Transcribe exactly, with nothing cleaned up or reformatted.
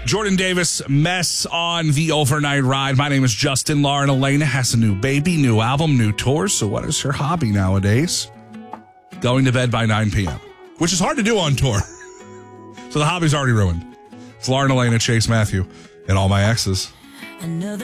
Jordan Davis, Mess on the overnight ride. My name is Justin. Lauren Elena has a new baby, new album, new tour. So what is her hobby nowadays? Going to bed by nine p.m., which is hard to do on tour. So the hobby's already ruined. It's Lauren Elena, Chase Matthew, and all my exes. Another